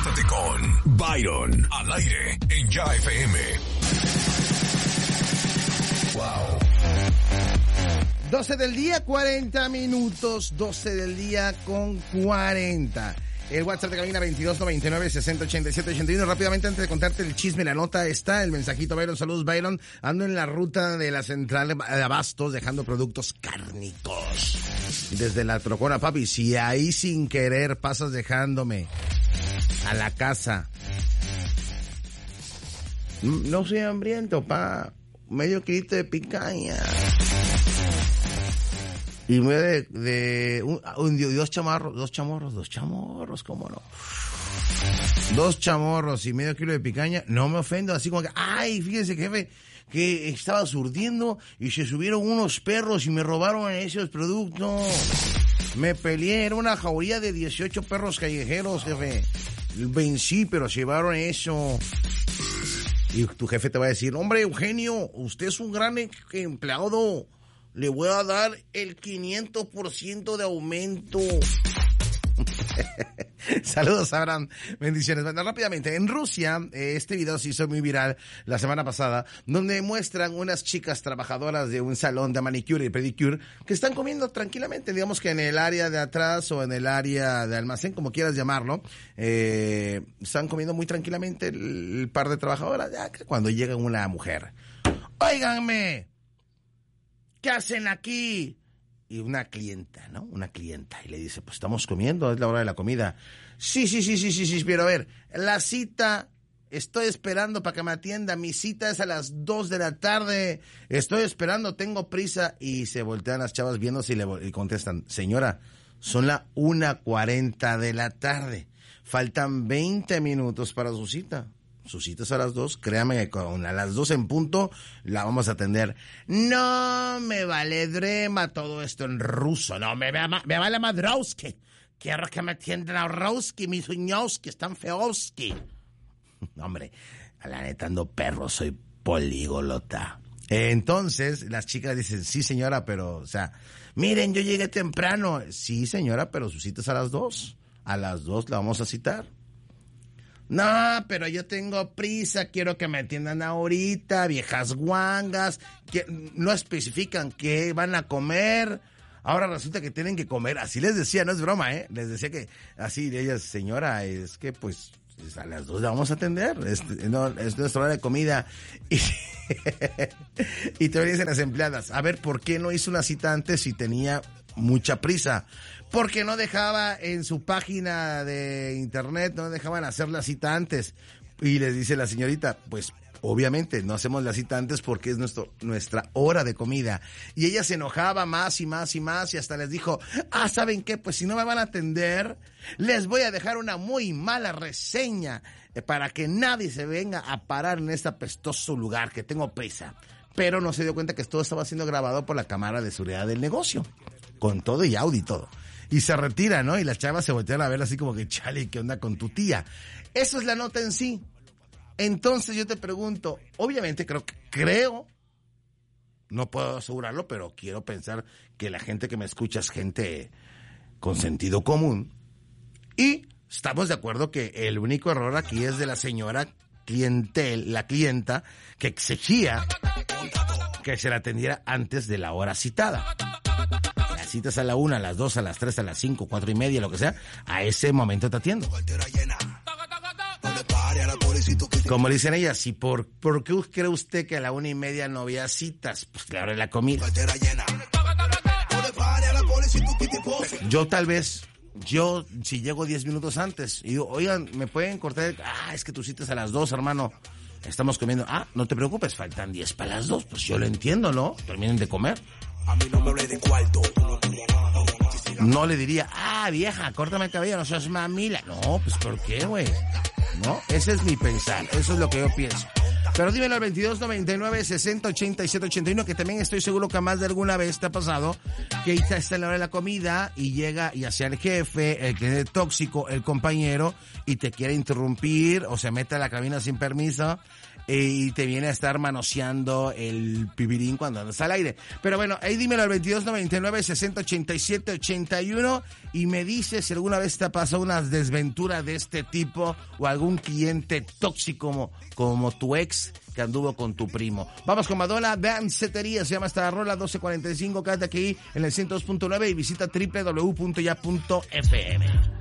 Conéctate con Byron al aire en Ya FM. Wow. 12 del día, 40 minutos. 12 del día con 40. El WhatsApp de cabina 2299-608781. Rápidamente, antes de contarte el chisme, la nota está el mensajito. Byron, saludos Byron. Ando en la ruta de la central de abastos dejando productos cárnicos. Desde la trocona, papi. Si ahí sin querer pasas dejándome a la casa. No soy hambriento, pa. Medio kilito de picaña. Y dos chamorros, ¿cómo no? 2 chamorros y medio kilo de picaña, no me ofendo, así como que, ay, fíjese, jefe, que estaba surtiendo y se subieron unos perros y me robaron esos productos. Me peleé, era una jauría de 18 perros callejeros, jefe. Vencí, pero se llevaron eso. Y tu jefe te va a decir, hombre, Eugenio, usted es un gran empleado. Le voy a dar el 500% de aumento. Saludos, Abraham. Bendiciones. Bueno, rápidamente, en Rusia, este video se hizo muy viral la semana pasada, donde muestran unas chicas trabajadoras de un salón de manicure y pedicure que están comiendo tranquilamente, digamos que en el área de atrás o en el área de almacén, como quieras llamarlo. Están comiendo muy tranquilamente el par de trabajadoras, ya que cuando llega una mujer. ¡Óiganme! ¿Qué hacen aquí? Y una clienta, ¿no? Una clienta. Y le dice, pues estamos comiendo, es la hora de la comida. Sí, pero a ver, la cita, estoy esperando para que me atienda. Mi cita es a las 2 de la tarde. Estoy esperando, tengo prisa. Y se voltean las chavas viéndose y contestan, señora, son las 1:40 de la tarde. Faltan 20 minutos para su cita. Su cita es a las 2, créame que a las 2 en punto la vamos a atender. No me vale drema todo esto en ruso, no me vale madrowski. Quiero que me atiendan a Rowski, mis uñowski, están feowski. Hombre, la neta ando perro, soy políglota. Entonces, las chicas dicen, sí señora, pero, o sea, miren, yo llegué temprano. Sí señora, pero su cita es a las 2. A las 2 la vamos a citar. No, pero yo tengo prisa, quiero que me atiendan ahorita, viejas guangas, que no especifican qué van a comer. Ahora resulta que tienen que comer, así les decía, no es broma, les decía que así de ellas, señora, es que pues a las 2 la vamos a atender, es nuestra hora de comida. Y te dicen las empleadas, a ver, ¿por qué no hizo una cita antes si tenía mucha prisa? Porque no dejaba en su página de internet, no dejaban hacer la cita antes. Y les dice la señorita, pues obviamente no hacemos la cita antes porque es nuestra hora de comida. Y ella se enojaba más y hasta les dijo, ¿saben qué? Pues si no me van a atender, les voy a dejar una muy mala reseña para que nadie se venga a parar en este apestoso lugar, que tengo prisa. Pero no se dio cuenta que todo estaba siendo grabado por la cámara de seguridad del negocio, con todo y audio y todo. Y se retira, ¿no? Y las chavas se voltean a ver así como que, chale, ¿qué onda con tu tía? Eso es la nota en sí. Entonces yo te pregunto, obviamente creo, no puedo asegurarlo, pero quiero pensar que la gente que me escucha es gente con sentido común. Y estamos de acuerdo que el único error aquí es de la señora la clienta, que exigía que se la atendiera antes de la hora citada. Las citas a la 1, a las 2, a las 3, a las 5, 4:30, lo que sea, a ese momento te atiendo. Como dicen ellas, ¿y por qué cree usted que a la 1:30 no había citas? Pues claro, es la comida. Yo tal vez, si llego 10 minutos antes y digo, oigan, ¿me pueden cortar? Es que tu cita es a las 2, hermano. Estamos comiendo. No te preocupes, faltan 10 para las 2. Pues yo lo entiendo, ¿no? Terminen de comer. A mí no me hablé de cuarto. No le diría, vieja, córtame el cabello, no seas mamila. No, pues ¿por qué, güey? ¿No? Ese es mi pensar, eso es lo que yo pienso. Pero dímelo al 2299-608781, que también estoy seguro que más de alguna vez te ha pasado que está en la hora de la comida y llega ya sea el jefe, el cliente tóxico, el compañero, y te quiere interrumpir o se mete a la cabina sin permiso. y te viene a estar manoseando el pibirín cuando andas al aire. Pero bueno, ahí dímelo al 2299-6087-81 y me dices si alguna vez te ha pasado una desventura de este tipo o algún cliente tóxico como tu ex que anduvo con tu primo. Vamos con Madonna, Dancetería, se llama esta rola, 12:45, quédate aquí en el 102.9 y visita www.ya.fm.